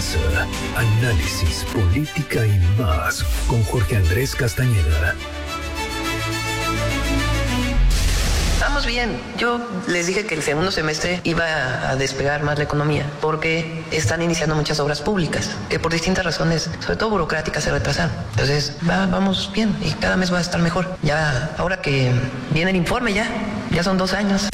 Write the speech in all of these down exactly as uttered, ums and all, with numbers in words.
Confianza, análisis, política y más con Jorge Andrés Castañeda. Vamos bien. Yo les dije que el segundo semestre iba a despegar más la economía porque están iniciando muchas obras públicas que por distintas razones, sobre todo burocráticas, se retrasaron. Entonces, va, vamos bien y cada mes va a estar mejor. Ya, ahora que viene el informe ya, ya son dos años.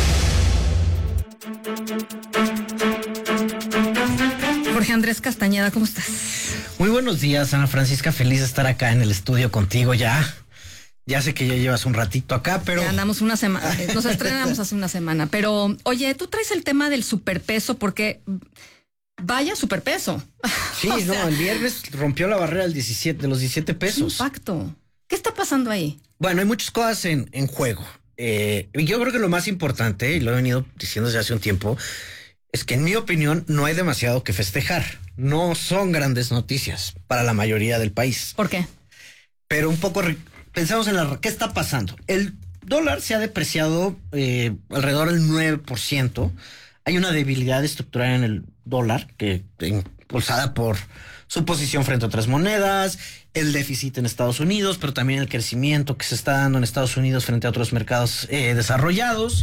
Jorge Andrés Castañeda, ¿cómo estás? Muy buenos días, Ana Francisca. Feliz de estar acá en el estudio contigo ya. Ya sé que ya llevas un ratito acá, pero... Ya andamos una semana, nos estrenamos hace una semana. Pero, oye, tú traes el tema del superpeso porque... Vaya superpeso. Sí, o no, sea, el viernes rompió la barrera del diecisiete, de los diecisiete pesos. Impacto. ¿Qué está pasando ahí? Bueno, hay muchas cosas en, en juego. Eh, yo creo que lo más importante, y lo he venido diciendo desde hace un tiempo, es que en mi opinión no hay demasiado que festejar. No son grandes noticias para la mayoría del país. ¿Por qué? Pero un poco... Pensamos en la... ¿Qué está pasando? El dólar se ha depreciado eh, alrededor del nueve por ciento. Hay una debilidad estructural en el dólar, que impulsada por su posición frente a otras monedas, el déficit en Estados Unidos, pero también el crecimiento que se está dando en Estados Unidos frente a otros mercados eh, desarrollados.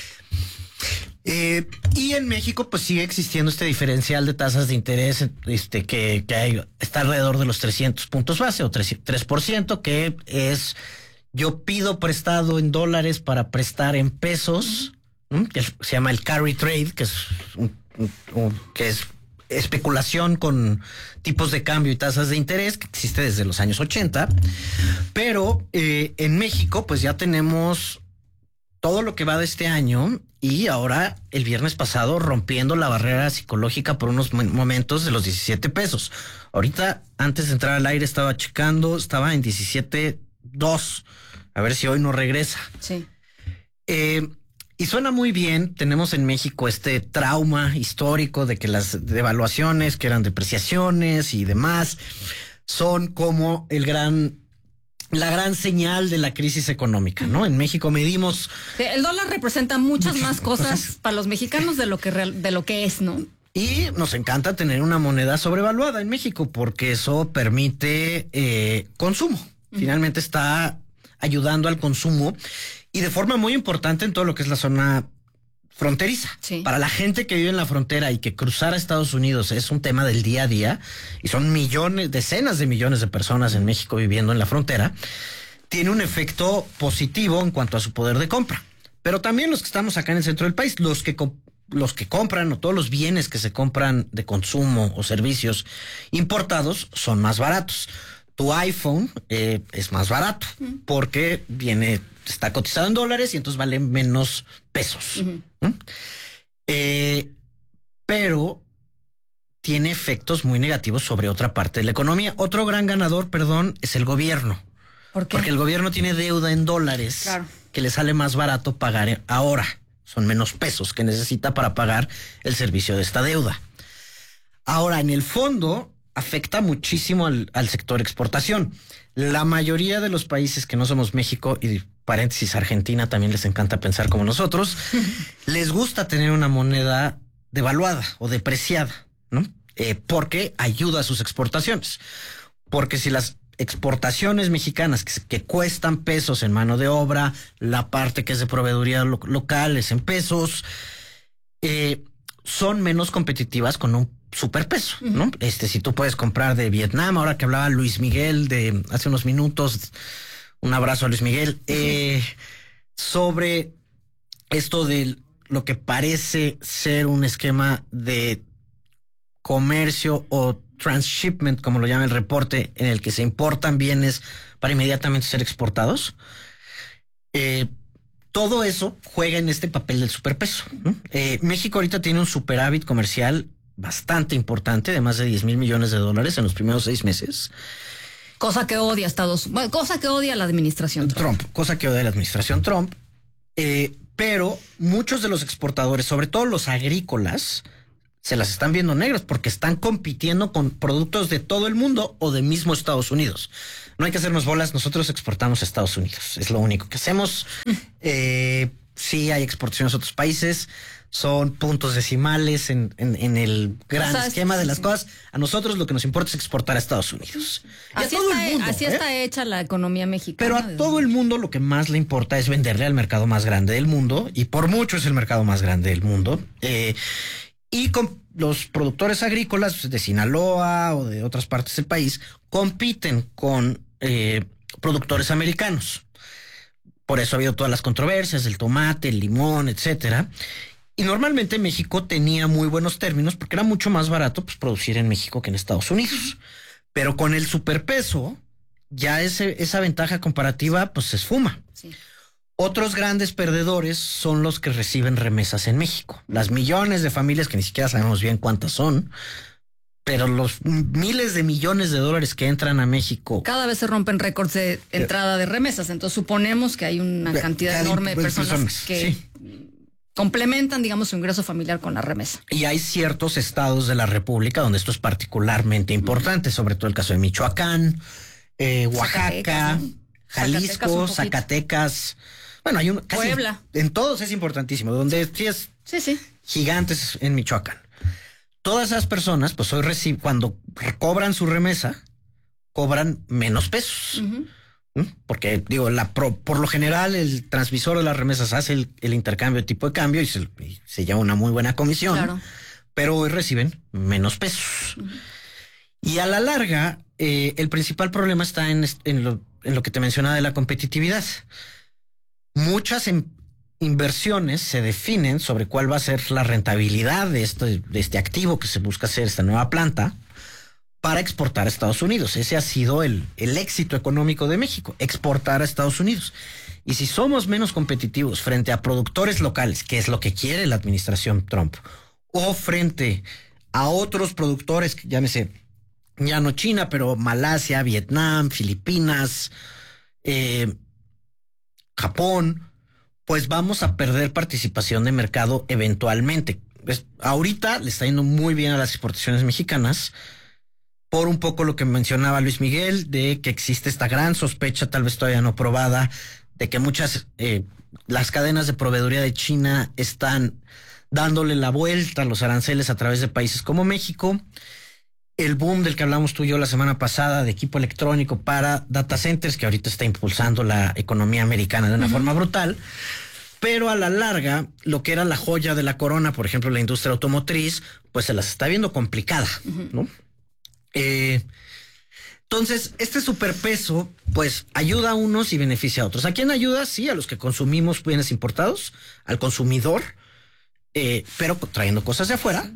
Eh, y en México pues sigue existiendo este diferencial de tasas de interés este, que, que hay, está alrededor de los trescientos puntos base o tres por ciento, que es yo pido prestado en dólares para prestar en pesos, ¿no? Que se llama el carry trade, que es, un, un, un, que es especulación con tipos de cambio y tasas de interés que existe desde los años ochenta, pero eh, en México pues ya tenemos todo lo que va de este año y ahora el viernes pasado rompiendo la barrera psicológica por unos momentos de los diecisiete pesos. Ahorita, antes de entrar al aire, estaba checando, estaba en diecisiete dos. A ver si hoy no regresa. Sí. Eh, y suena muy bien. Tenemos en México este trauma histórico de que las devaluaciones, que eran depreciaciones y demás, son como el gran... la gran señal de la crisis económica, ¿no? En México medimos... Sí, el dólar representa muchas, muchas más cosas, cosas para los mexicanos de lo que real, de lo que es, ¿no? Y nos encanta tener una moneda sobrevaluada en México porque eso permite eh, consumo. Uh-huh. Finalmente está ayudando al consumo y de forma muy importante en todo lo que es la zona fronteriza. Sí. Para la gente que vive en la frontera y que cruzar a Estados Unidos es un tema del día a día, y son millones, decenas de millones de personas en México viviendo en la frontera, tiene un efecto positivo en cuanto a su poder de compra. Pero también los que estamos acá en el centro del país, los que, los que compran o todos los bienes que se compran de consumo o servicios importados son más baratos. Tu iPhone eh, es más barato uh-huh. porque viene... está cotizado en dólares y entonces vale menos pesos. Uh-huh. ¿Mm? Eh, pero tiene efectos muy negativos sobre otra parte de la economía. Otro gran ganador, perdón, es el gobierno. ¿Por qué? Porque el gobierno tiene deuda en dólares, claro, que le sale más barato pagar ahora. Son menos pesos que necesita para pagar el servicio de esta deuda. Ahora, en el fondo, afecta muchísimo al, al sector exportación. La mayoría de los países que no somos México y paréntesis Argentina también les encanta pensar como nosotros, les gusta tener una moneda devaluada o depreciada, ¿no? Eh, porque ayuda a sus exportaciones. Porque si las exportaciones mexicanas que, que cuestan pesos en mano de obra, la parte que es de proveeduría lo, local es en pesos, eh, son menos competitivas con un superpeso, ¿no? Uh-huh. Este, si tú puedes comprar de Vietnam, ahora que hablaba Luis Miguel de hace unos minutos, un abrazo a Luis Miguel, uh-huh. eh, sobre esto de lo que parece ser un esquema de comercio o transshipment, como lo llama el reporte, en el que se importan bienes para inmediatamente ser exportados. Eh, todo eso juega en este papel del superpeso, ¿no? Eh, México ahorita tiene un superávit comercial bastante importante, de más de diez mil millones de dólares en los primeros seis meses. Cosa que odia Estados Unidos, bueno, cosa que odia la administración Trump. Trump, cosa que odia la administración Trump. Eh, pero muchos de los exportadores, sobre todo los agrícolas, se las están viendo negras porque están compitiendo con productos de todo el mundo o de mismo Estados Unidos. No hay que hacernos bolas, nosotros exportamos a Estados Unidos, es lo único que hacemos. eh, sí hay exportaciones a otros países. son puntos decimales en, en, en el gran o sea, esquema es, de las sí. cosas. A nosotros lo que nos importa es exportar a Estados Unidos. Y así a todo está, el mundo, así ¿eh? está hecha la economía mexicana. Pero a todo el mundo lo que más le importa es venderle al mercado más grande del mundo, y por mucho es el mercado más grande del mundo. Eh, y con los productores agrícolas de Sinaloa o de otras partes del país compiten con eh, productores americanos. Por eso ha habido todas las controversias del tomate, el limón, etcétera. Y normalmente México tenía muy buenos términos porque era mucho más barato pues, producir en México que en Estados Unidos. Pero con el superpeso, ya ese, esa ventaja comparativa pues se esfuma. Sí. Otros grandes perdedores son los que reciben remesas en México. Las millones de familias que ni siquiera sabemos bien cuántas son, pero los miles de millones de dólares que entran a México. Cada vez se rompen récords de entrada de remesas. Entonces suponemos que hay una cantidad enorme de personas, personas que sí. complementan, digamos, su ingreso familiar con la remesa. Y hay ciertos estados de la República donde esto es particularmente importante, sobre todo el caso de Michoacán, eh, Oaxaca, Zacatecas, ¿no? Jalisco, Zacatecas, Zacatecas. Bueno, hay un casi Puebla. En todos es importantísimo, donde sí es sí, sí. gigantes en Michoacán. Todas esas personas, pues hoy reciben, cuando cobran su remesa, cobran menos pesos. Uh-huh. ¿Mm? Porque, digo, la pro, por lo general, el transmisor de las remesas hace el, el intercambio de tipo de cambio y se, y se lleva una muy buena comisión. Claro. Pero hoy reciben menos pesos. Uh-huh. Y a la larga, eh, el principal problema está en, en, lo, en lo que te mencionaba de la competitividad. Muchas em, inversiones se definen sobre cuál va a ser la rentabilidad de este, de este activo que se busca hacer, esta nueva planta, para exportar a Estados Unidos. Ese ha sido el, el éxito económico de México, exportar a Estados Unidos. Y si somos menos competitivos frente a productores locales, que es lo que quiere la administración Trump, o frente a otros productores, llámese, ya no China, pero Malasia, Vietnam, Filipinas, eh, Japón, pues vamos a perder participación de mercado eventualmente. Pues, ahorita le está yendo muy bien a las exportaciones mexicanas, por un poco lo que mencionaba Luis Miguel, de que existe esta gran sospecha, tal vez todavía no probada, de que muchas, eh, las cadenas de proveeduría de China están dándole la vuelta a los aranceles a través de países como México. El boom del que hablamos tú y yo la semana pasada de equipo electrónico para data centers, que ahorita está impulsando la economía americana de una uh-huh. forma brutal. Pero a la larga, lo que era la joya de la corona, por ejemplo, la industria automotriz, pues se las está viendo complicada, uh-huh. ¿no? Eh, entonces, este superpeso, pues, ayuda a unos y beneficia a otros. ¿A quién ayuda? Sí, a los que consumimos bienes importados, al consumidor, eh, pero trayendo cosas de afuera.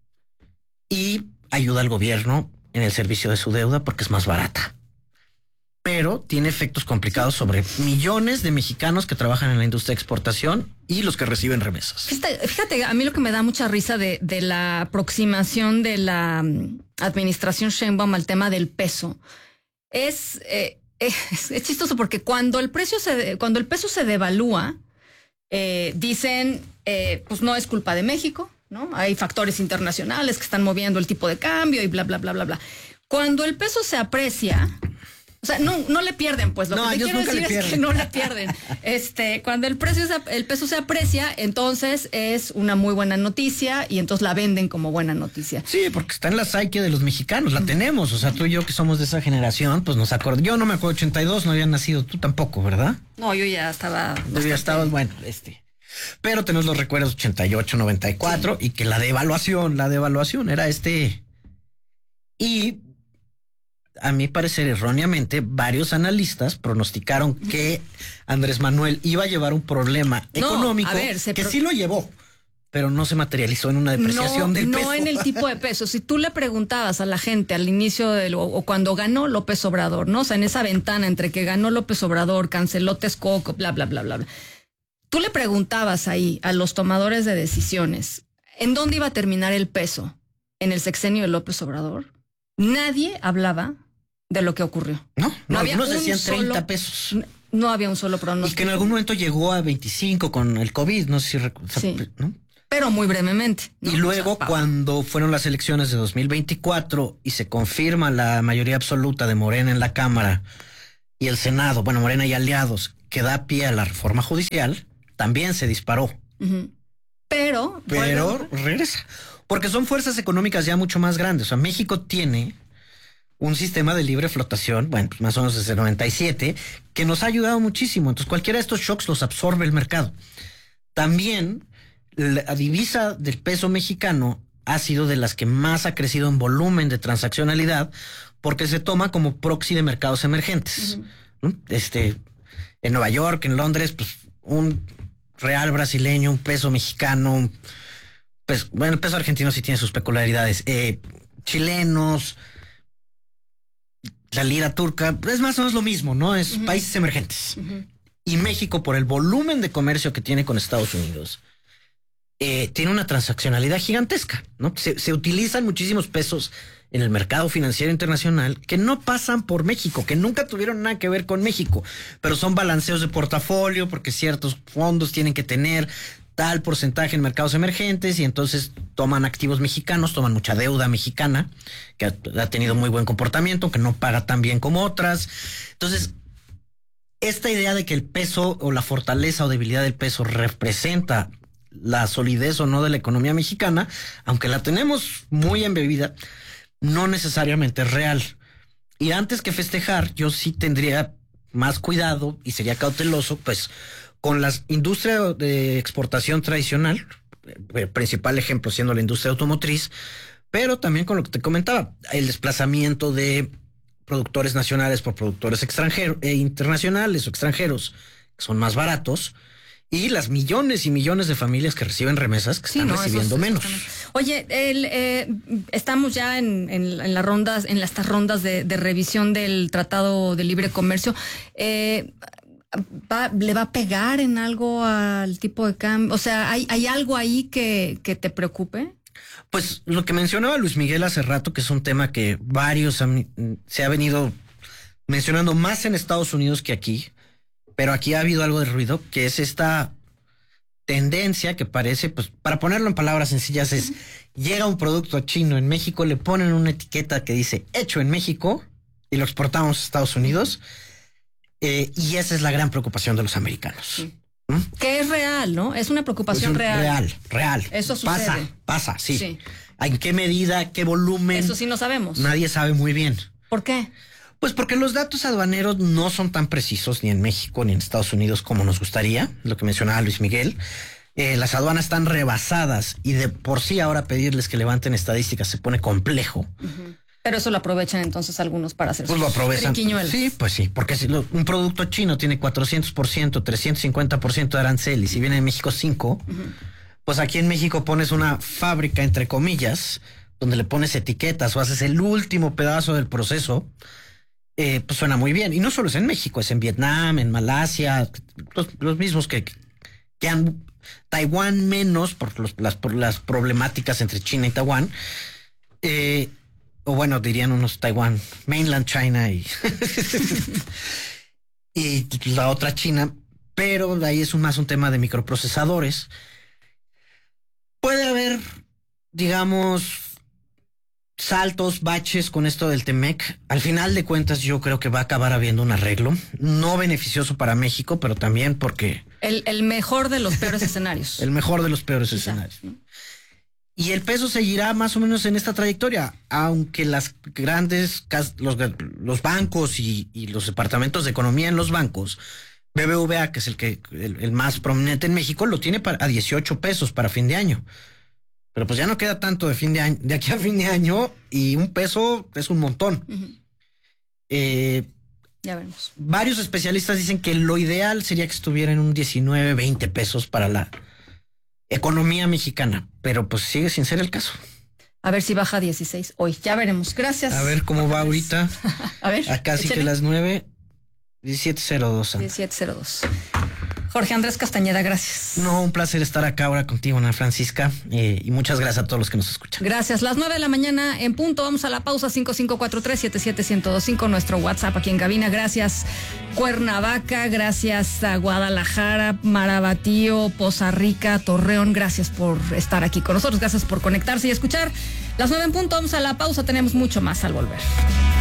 Y ayuda al gobierno en el servicio de su deuda porque es más barata. Pero tiene efectos complicados sobre millones de mexicanos que trabajan en la industria de exportación y los que reciben remesas. Fíjate, fíjate a mí lo que me da mucha risa de, de la aproximación de la um, administración Sheinbaum al tema del peso es, eh, es, es chistoso porque cuando el precio se, cuando el peso se devalúa, eh, dicen, eh, pues no es culpa de México, ¿no? Hay factores internacionales que están moviendo el tipo de cambio y bla, bla, bla, bla, bla. Cuando el peso se aprecia, o sea, no, no le pierden, pues lo no, que te quiero decir es que no le pierden. Este, cuando el precio se, el peso se aprecia, entonces es una muy buena noticia y entonces la venden como buena noticia. Sí, porque está en la psique de los mexicanos, la tenemos. O sea, tú y yo que somos de esa generación, pues nos acordamos. Yo no me acuerdo, ochenta y dos, no habían nacido, tú tampoco, ¿verdad? No, yo ya estaba. Tú ya estabas, bueno, este. Pero tenemos los recuerdos ochenta y ocho, noventa y cuatro sí. Y que la devaluación, la devaluación era este. Y a mi parecer, erróneamente, varios analistas pronosticaron que Andrés Manuel iba a llevar un problema no, económico a ver, que pro... sí lo llevó, pero no se materializó en una depreciación no, del no peso. No en el tipo de peso. Si tú le preguntabas a la gente al inicio del, o, o cuando ganó López Obrador, ¿no? O sea, en esa ventana entre que ganó López Obrador, canceló Texcoco, bla, bla, bla, bla, bla. Tú le preguntabas ahí a los tomadores de decisiones, ¿en dónde iba a terminar el peso? ¿En el sexenio de López Obrador? Nadie hablaba de lo que ocurrió. No, no, no había algunos decían treinta solo, pesos. No, no había un solo pronóstico. Y que en algún momento llegó a veinticinco con el COVID, no sé si recuerdas. Sí, ¿no? Pero muy brevemente, ¿no? Y luego, o sea, cuando fueron las elecciones de dos mil veinticuatro y se confirma la mayoría absoluta de Morena en la Cámara y el Senado, bueno, Morena y aliados, que da pie a la reforma judicial, también se disparó. Uh-huh. pero... Pero bueno, regresa. Porque son fuerzas económicas ya mucho más grandes. O sea, México tiene un sistema de libre flotación, bueno, pues más o menos desde el noventa y siete, que nos ha ayudado muchísimo. Entonces, cualquiera de estos shocks los absorbe el mercado. También, la divisa del peso mexicano ha sido de las que más ha crecido en volumen de transaccionalidad, porque se toma como proxy de mercados emergentes. Uh-huh. Este, en Nueva York, en Londres, pues un real brasileño, un peso mexicano, un Pues, bueno, el peso argentino sí tiene sus peculiaridades. Eh, chilenos, la lira turca, es más o menos lo mismo, ¿no? Es uh-huh. países emergentes. Uh-huh. Y México, por el volumen de comercio que tiene con Estados Unidos, eh, tiene una transaccionalidad gigantesca, ¿no? Se, se utilizan muchísimos pesos en el mercado financiero internacional que no pasan por México, que nunca tuvieron nada que ver con México, pero son balanceos de portafolio porque ciertos fondos tienen que tener tal porcentaje en mercados emergentes y entonces toman activos mexicanos, toman mucha deuda mexicana que ha, ha tenido muy buen comportamiento, que no paga tan bien como otras. Entonces, esta idea de que el peso o la fortaleza o debilidad del peso representa la solidez o no de la economía mexicana, aunque la tenemos muy embebida, no necesariamente es real. Y antes que festejar, yo sí tendría más cuidado y sería cauteloso, pues, con la industria de exportación tradicional, el principal ejemplo siendo la industria automotriz, pero también con lo que te comentaba, el desplazamiento de productores nacionales por productores extranjeros e internacionales o extranjeros, que son más baratos, y las millones y millones de familias que reciben remesas que sí, están no, recibiendo menos. Oye, el, eh, estamos ya en, en, en las rondas, en estas rondas de, de revisión del Tratado de Libre Comercio. Eh, Va, ¿Le va a pegar en algo al tipo de cambio? O sea, ¿hay, hay algo ahí que, que te preocupe? Pues lo que mencionaba Luis Miguel hace rato, que es un tema que varios han, se ha venido mencionando más en Estados Unidos que aquí, pero aquí ha habido algo de ruido, que es esta tendencia que parece, pues para ponerlo en palabras sencillas, es uh-huh. llega un producto chino en México, le ponen una etiqueta que dice hecho en México y lo exportamos a Estados Unidos. Eh, y esa es la gran preocupación de los americanos. Sí. ¿Mm? Que es real, ¿no? Es una preocupación es un real. Real, real. Eso sucede. Pasa, pasa, sí. sí. ¿En qué medida, qué volumen? Eso sí no sabemos. Nadie sabe muy bien. ¿Por qué? Pues porque los datos aduaneros no son tan precisos ni en México ni en Estados Unidos como nos gustaría, lo que mencionaba Luis Miguel. Eh, las aduanas están rebasadas y de por sí ahora pedirles que levanten estadísticas se pone complejo. Uh-huh. Pero eso lo aprovechan entonces algunos para hacer pues sus lo aprovechan. triquiñuelas. Sí, pues sí, porque si lo, un producto chino tiene cuatrocientos por ciento, trescientos cincuenta por ciento de arancel y si viene de México cinco, uh-huh. pues aquí en México pones una fábrica, entre comillas, donde le pones etiquetas o haces el último pedazo del proceso, eh, pues suena muy bien. Y no solo es en México, es en Vietnam, en Malasia, los, los mismos que, que han... Taiwán menos por, los, las, por las problemáticas entre China y Taiwán, eh, o bueno, dirían unos Taiwán, mainland China y, y la otra China, pero de ahí es un, más un tema de microprocesadores. Puede haber, digamos, saltos, baches con esto del Temec. Al final de cuentas yo creo que va a acabar habiendo un arreglo, no beneficioso para México, pero también porque... El, el mejor de los peores escenarios. El mejor de los peores Quizá, escenarios. ¿no? Y el peso seguirá más o menos en esta trayectoria, aunque las grandes, los, los bancos y, y los departamentos de economía en los bancos, B B V A, que es el que el, el más prominente en México, lo tiene para, a dieciocho pesos para fin de año. Pero pues ya no queda tanto de fin de año, de aquí a fin de año, y un peso es un montón. Uh-huh. Eh, ya veremos. Varios especialistas dicen que lo ideal sería que estuviera en un diecinueve, veinte pesos para la economía mexicana, pero pues sigue sin ser el caso. A ver si baja a dieciséis hoy, ya veremos. Gracias. A ver cómo va ahorita. A ver. A casi échale. Que las nueve, diecisiete cero dos. diecisiete cero dos. Jorge Andrés Castañeda, gracias. No, un placer estar acá ahora contigo, Ana Francisca, eh, y muchas gracias a todos los que nos escuchan. Gracias. Las nueve de la mañana en punto, vamos a la pausa. Cinco cinco cuatro tres siete siete uno cero dos cinco, nuestro WhatsApp aquí en cabina. Gracias Cuernavaca, gracias a Guadalajara, Marabatío, Poza Rica, Torreón, gracias por estar aquí con nosotros, gracias por conectarse y escuchar. Las nueve en punto, vamos a la pausa, tenemos mucho más al volver.